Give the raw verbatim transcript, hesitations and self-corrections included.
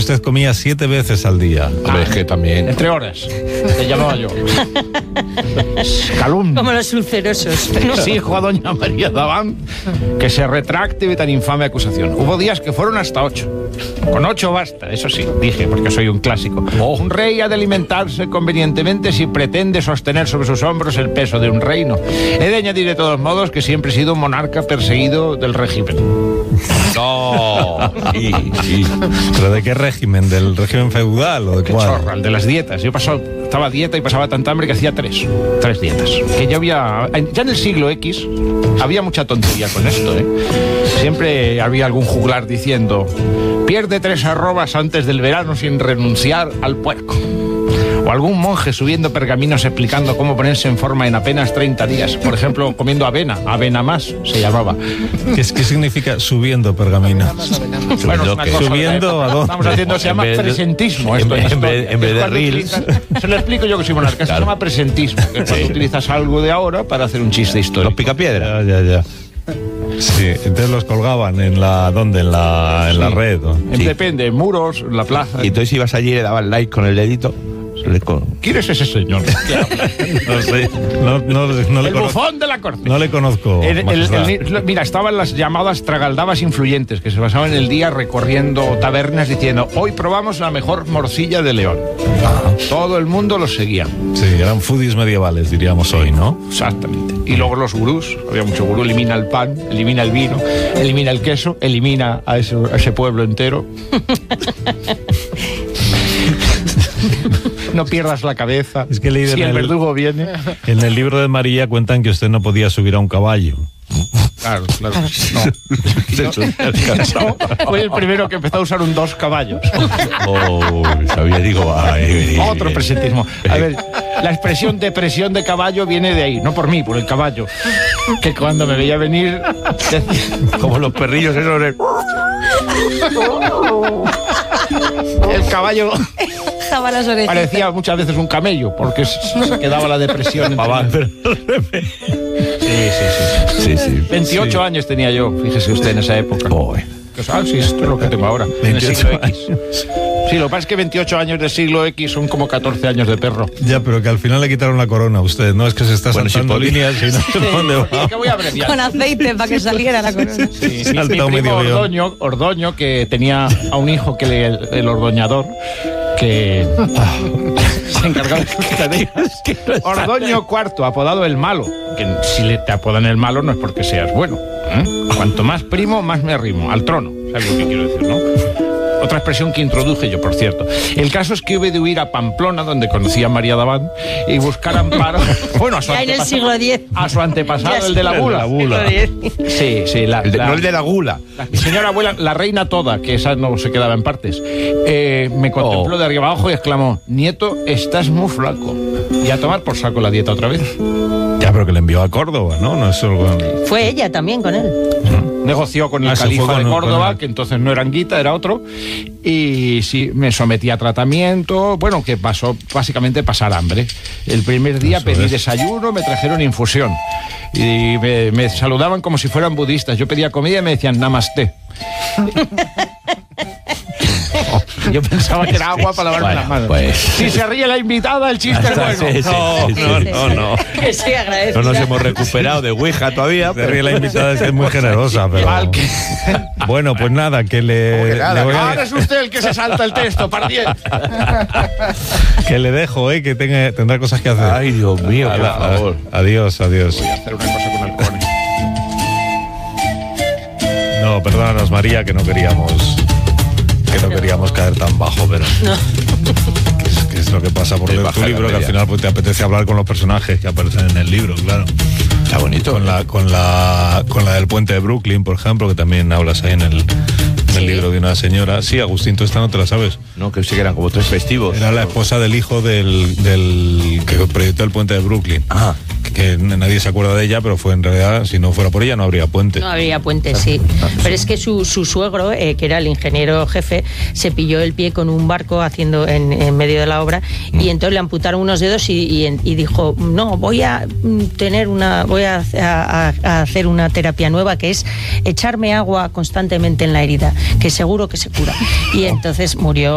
usted comía siete veces al día. Hombre, es que también... Entre horas, te llamaba yo. Calumnia. Como los ulcerosos. Exijo a doña María Davant que se retracte de tan infame acusación. Hubo días que fueron hasta ocho. Con ocho basta, eso sí, dije, porque soy un clásico. Oh. Un rey ha de alimentarse convenientemente si pretende sostener sobre sus hombros el peso de un reino. He de añadir de todos modos que siempre he sido un monarca perseguido del régimen. No. Sí, sí. ¿Pero de qué régimen? ¿Del régimen feudal o de Qué cuál? chorra, el de las dietas. Yo pasaba, estaba a dieta y pasaba tanta hambre que hacía tres. Tres dietas. Que ya había... Ya en el siglo X había mucha tontería con esto, ¿eh? Siempre había algún juglar diciendo: pierde tres arrobas antes del verano sin renunciar al puerco. O algún monje subiendo pergaminos explicando cómo ponerse en forma en apenas treinta días. Por ejemplo, comiendo avena. Avena más se llamaba. ¿Qué, ¿Qué significa subiendo pergamino? Bueno, es una cosa ¿Subiendo de- a dónde? Estamos haciendo, se llama En vez de- presentismo. en Esto, vez- esto. en vez- en vez Es de cuando reels. utilizas- Se lo explico yo que soy monarca. Claro. Se llama presentismo. Que es cuando Sí. utilizas algo de ahora para hacer un chiste histórico. Los picapiedra. Ya, ya, ya. Sí, entonces los colgaban en la... ¿Dónde? En la, en la Sí. red. ¿no? En- Sí. Depende, en muros, en la plaza. Y entonces ibas allí y le dabas like con el dedito. Se le con... ¿Quién es ese señor? No sé. No, no, no le El conozco. bufón de la corte. No le conozco. El- el- majestad. el- mira, estaban las llamadas tragaldabas influyentes que se pasaban el día recorriendo tabernas diciendo: hoy probamos la mejor morcilla de León. Todo el mundo los seguía. Sí, eran foodies medievales, diríamos hoy, ¿no? Exactamente. Y luego los gurús, había mucho gurú, elimina el pan, elimina el vino, elimina el queso, elimina a ese, a ese pueblo entero. No pierdas la cabeza. Es que he leído si en el el- verdugo viene. En el libro de María cuentan que usted no podía subir a un caballo. Claro, claro. No. Fue el primero que empezó a usar un dos caballos. Oh, sabía, digo, ay, Otro presentismo. A ver, la expresión depresión de caballo viene de ahí, no por mí, por el caballo. Que cuando me veía venir decía, como los perrillos esos de... el caballo Jaba las orejas. parecía muchas veces un camello, porque se quedaba la depresión. entre- Sí, sí, sí. Sí, sí. veintiocho años tenía yo, fíjese usted, en esa época. Oh, Pues, ah, sí, esto es lo que tengo ahora, en el veintiocho siglo X. Sí, lo que pasa es que veintiocho años del siglo X son como catorce años de perro. Ya, pero que al final le quitaron la corona a usted. No es que se está Bueno, saltando sí, podía. líneas y no sé dónde va. Es que voy a abreviar. Con aceite para que saliera la corona. Sí, Se ha mi, mi saltado primo medio guión. Ordoño, Ordoño, que tenía a un hijo que le, el, el ordoñador, que se encargaba de Ordoño cuarto, apodado el malo. Que si le te apodan el malo no es porque seas bueno. ¿eh? Cuanto más primo, más me arrimo al trono. ¿Sabes lo que quiero decir, no? Otra expresión que introduje yo, por cierto. El caso es que hube de huir a Pamplona, donde conocí a María Davant, y buscar amparo. Bueno, a su Ya en el antepasado- siglo diez. A su antepasado, el de la El de bula. la bula. Sí, sí, la, el de- la- no el de la gula. la- mi señora abuela, la reina toda, que esa no se quedaba en partes, eh, me contempló Oh. de arriba abajo y exclamó: nieto, estás muy flaco. Y a tomar por saco la dieta otra vez. Ya, pero que le envió a Córdoba, ¿no? No es solo... Fue ella también con él. Negoció con el Ah, se fue califa con- de Córdoba, con el- que entonces no era Anguita, era otro, y sí, me sometí a tratamiento, bueno, que pasó básicamente pasar hambre. El primer día Eso pedí es. desayuno, me trajeron infusión, y me, me saludaban como si fueran budistas. Yo pedía comida y me decían namaste. Yo pensaba que era agua para lavarme Bueno, las manos. pues. Si se ríe la invitada, el chiste es Sí, bueno. sí, sí, No, sí, no, sí. no, no. Que sí, agradezco. No nos hemos recuperado de Ouija todavía. Se ríe la invitada, es que es muy generosa, pero... Mal que- Bueno, pues nada, que le, nada? le voy a- Ahora es usted el que se salta el texto, pardiez. que le dejo, ¿eh? Que tenga, tendrá cosas que hacer. Ay, Dios mío, por Ala, favor. Adiós, adiós. Hacer una cosa con halcones. No, perdónanos, María, que no queríamos... Que no queríamos caer tan bajo, pero... Que es, que es lo que pasa por De leer baja tu libro, edad que al media. final pues, te apetece hablar con los personajes que aparecen en el libro, claro. Está bonito. Con la, con la, con la del puente de Brooklyn, por ejemplo, que también hablas ahí en el, en el Sí. libro de una señora. Sí, Agustín, tú esta no te la sabes. No, que sí que eran como tres festivos. Era la esposa del hijo del, del que proyectó el puente de Brooklyn. Ah. Que nadie se acuerda de ella, pero fue en realidad, si no fuera por ella, no habría puente. No habría puente, sí. Pero es que su, su suegro, eh, que era el ingeniero jefe, se pilló el pie con un barco haciendo en, en medio de la obra y entonces le amputaron unos dedos y, y, y dijo, no, voy a mm, tener una, voy a, a- a hacer una terapia nueva que es echarme agua constantemente en la herida, que seguro que se cura. Y entonces murió.